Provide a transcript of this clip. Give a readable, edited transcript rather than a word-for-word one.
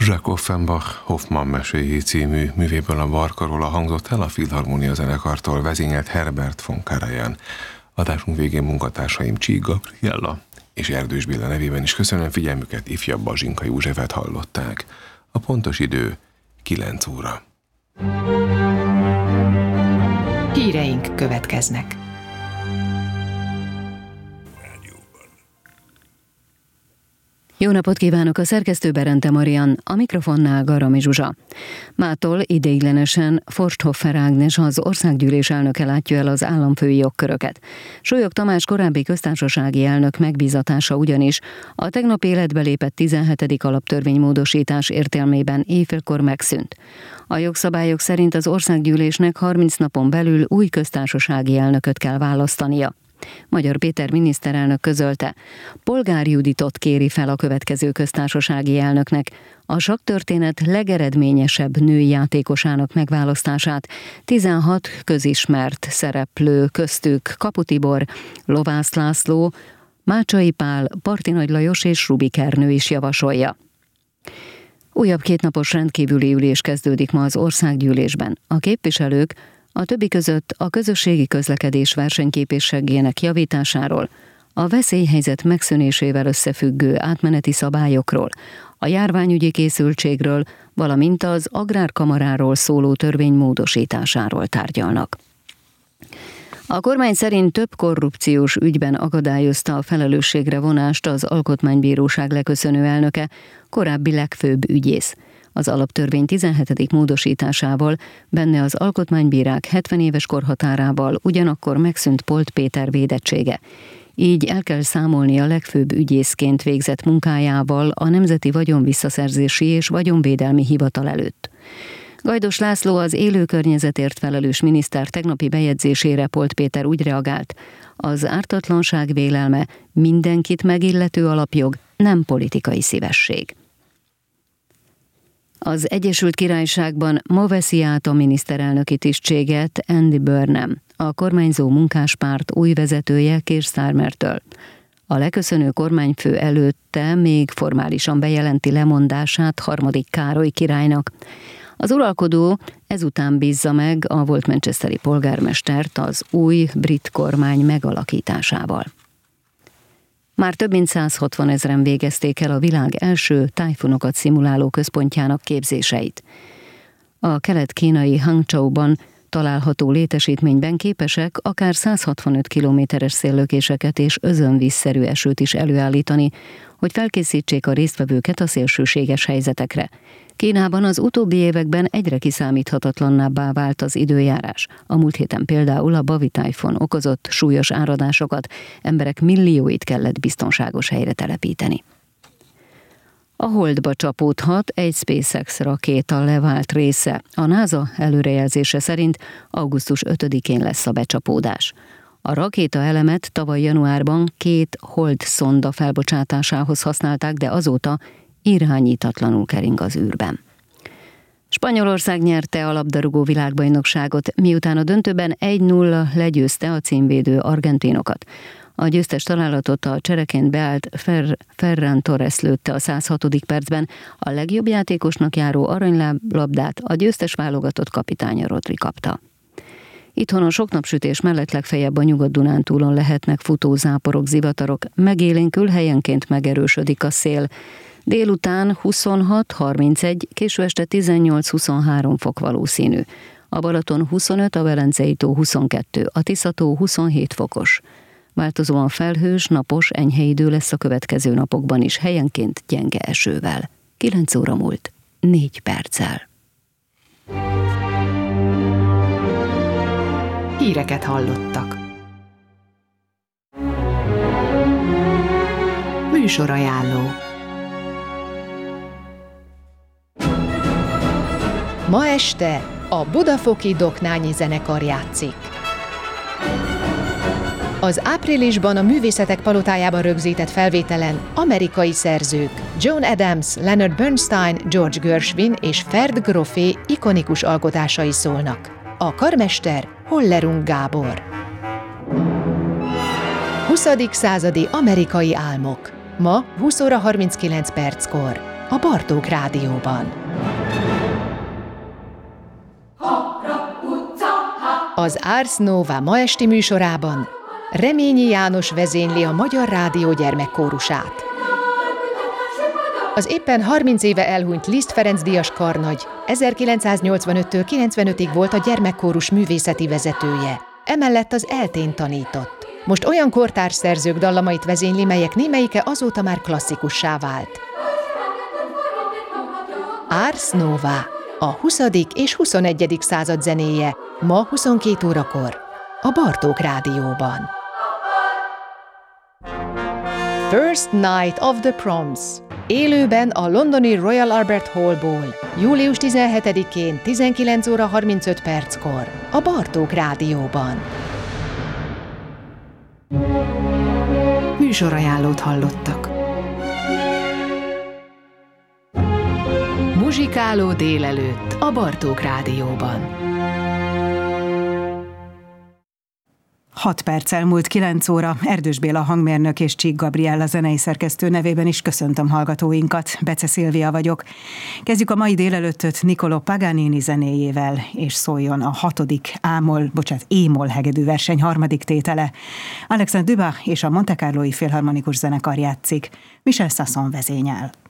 Jacques Offenbach Hoffmann meséi című művéből a Barcarola hangzott el a Filharmonia zenekartól vezényelt Herbert von Karajan. Adásunk végén munkatársaim Csík Gabriella és Erdős Béla nevében is köszönöm figyelmüket, ifjabb Bazsinka Józsefet hallották. A pontos idő 9 óra. Híreink következnek. Jó napot kívánok, a szerkesztő Berente Marian, a mikrofonnál Garami Zsuzsa. Mától ideiglenesen Forsthoffer Ágnes, az országgyűlés elnöke látja el az államfői jogköröket. Súlyog Tamás korábbi köztársasági elnök megbízatása ugyanis a tegnap életbe lépett 17. alaptörvénymódosítás értelmében éjfélkor megszűnt. A jogszabályok szerint az országgyűlésnek 30 napon belül új köztársasági elnököt kell választania. Magyar Péter miniszterelnök közölte, Polgár Juditot kéri fel a következő köztársasági elnöknek, a sakktörténet legeredményesebb női játékosának megválasztását. 16 közismert szereplő, köztük Kapu Tibor, Lovász László, Mácsai Pál, Parti Nagy Lajos és Rubik Ernő is javasolja. Újabb kétnapos rendkívüli ülés kezdődik ma az országgyűlésben. A képviselők a többi között a közösségi közlekedés versenyképességének javításáról, a veszélyhelyzet megszűnésével összefüggő átmeneti szabályokról, a járványügyi készültségről, valamint az agrárkamaráról szóló törvény módosításáról tárgyalnak. A kormány szerint több korrupciós ügyben akadályozta a felelősségre vonást az Alkotmánybíróság leköszönő elnöke, korábbi legfőbb ügyész. Az alaptörvény 17. módosításával, benne az alkotmánybírák 70 éves korhatárával ugyanakkor megszűnt Polt Péter védettsége. Így el kell számolni a legfőbb ügyészként végzett munkájával a Nemzeti Vagyonvisszaszerzési és Vagyonvédelmi Hivatal előtt. Gajdos László, az élő környezetért felelős miniszter tegnapi bejegyzésére Polt Péter úgy reagált, az ártatlanság vélelme mindenkit megillető alapjog, nem politikai szívesség. Az Egyesült Királyságban ma veszi át a miniszterelnöki tisztséget Andy Burnham, a kormányzó munkáspárt új vezetője Keir Starmertől. A leköszönő kormányfő előtte még formálisan bejelenti lemondását harmadik Károly királynak. Az uralkodó ezután bízza meg a volt manchesteri polgármestert az új brit kormány megalakításával. Már több mint 160 000 végezték el a világ első tájfunokat szimuláló központjának képzéseit. A kelet-kínai Hangzhouban található létesítményben képesek akár 165 kilométeres széllökéseket és özönvízszerű esőt is előállítani, hogy felkészítsék a résztvevőket a szélsőséges helyzetekre. Kínában az utóbbi években egyre kiszámíthatatlannábbá vált az időjárás. A múlt héten például a Bavi tájfun okozott súlyos áradásokat, emberek millióit kellett biztonságos helyre telepíteni. A Holdba csapódhat egy SpaceX rakéta levált része. A NASA előrejelzése szerint augusztus 5-én lesz a becsapódás. A rakéta elemet tavaly januárban 2 Hold szonda felbocsátásához használták, de azóta irányítatlanul kering az űrben. Spanyolország nyerte a labdarúgó világbajnokságot, miután a döntőben 1-0 legyőzte a címvédő argentinokat. A győztes találatot a csereként beállt Ferran Torres lőtte a 106. percben, a legjobb játékosnak járó aranylabdát a győztes válogatott kapitánya Rodri kapta. Itthon a sok napsütés mellett legfeljebb a Nyugat-Dunántúlon lehetnek futózáporok, zivatarok, megélénkül, helyenként megerősödik a szél. Délután 26-31, késő este 18-23 fok valószínű. A Balaton 25, a Velencei tó 22, a Tisza-tó 27 fokos. Változóan felhős, napos, enyhe idő lesz a következő napokban is, helyenként gyenge esővel. 9 óra múlt, 4 perccel. Híreket hallottak. Műsorajánló. Ma este a Budafoki Doknányi Zenekar játszik. Az áprilisban a Művészetek Palotájában rögzített felvételen amerikai szerzők John Adams, Leonard Bernstein, George Gershwin és Ferd Groffé ikonikus alkotásai szólnak. A karmester Hollerung Gábor. 20. századi amerikai álmok. Ma 20 óra 39 perckor. a Bartók Rádióban. Az Ars Nova ma esti műsorában Reményi János vezényli a Magyar Rádió gyermekkórusát. Az éppen 30 éve elhunyt Liszt Ferenc díjas karnagy 1985-től 95-ig volt a gyermekkórus művészeti vezetője. Emellett az eltén tanított. Most olyan kortárs szerzők dallamait vezényli, melyek némelyike azóta már klasszikussá vált. Ars Nova, a 20. és 21. század zenéje, ma 22 órakor, a Bartók Rádióban. First Night of the Proms. Élőben a londoni Royal Albert Hallból, július 17-én 19 óra 35 perckor, a Bartók Rádióban. Műsorajánlót hallottak. Muzsikáló délelőtt a Bartók Rádióban. 6 perc elmúlt 9 óra, Erdős Béla hangmérnök és Csík Gabriella zenei szerkesztő nevében is köszöntöm hallgatóinkat, Bece Szilvia vagyok. Kezdjük a mai délelőttöt Niccolò Paganini zenéjével, és szóljon a 6. E-moll hegedű verseny 3. tétele. Alexandre Dubach és a Monte Carlói Filharmonikus Zenekar játszik, Michel Sasson vezényel.